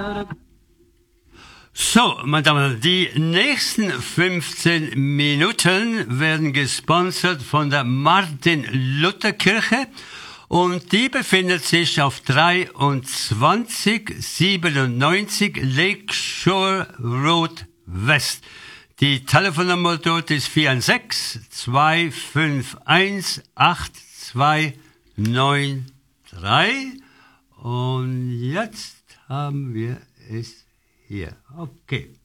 So, meine Damen und Herren, die nächsten 15 Minuten werden gesponsert von der Martin-Luther-Kirche und die befindet sich auf 2397 Lakeshore Road West. Die Telefonnummer dort ist 416 251 8293 und jetzt haben wir es hier. Okay.